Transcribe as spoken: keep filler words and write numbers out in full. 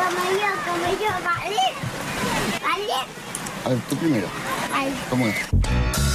como yo, como yo, ¿vale? ¿Vale? A ver, tú primero. Vale. ¿Cómo es?